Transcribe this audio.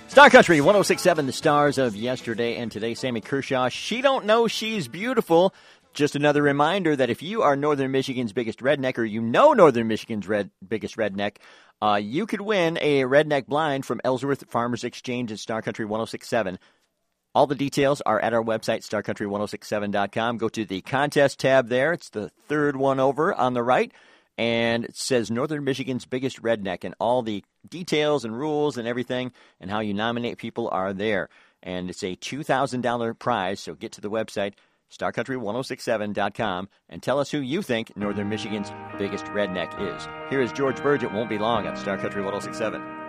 Star Country 1067, the stars of yesterday and today. Sammy Kershaw, She Don't Know She's Beautiful. Just another reminder that if you are Northern Michigan's biggest redneck, or you know Northern Michigan's biggest redneck, you could win a redneck blind from Ellsworth Farmers Exchange at Star Country 1067. All the details are at our website, starcountry1067.com. Go to the contest tab there. It's the third one over on the right. And it says Northern Michigan's biggest redneck, and all the details and rules and everything and how you nominate people are there. And it's a $2,000 prize, so get to the website, starcountry1067.com, and tell us who you think Northern Michigan's biggest redneck is. Here is George Burge. It won't be long on Star Country 1067.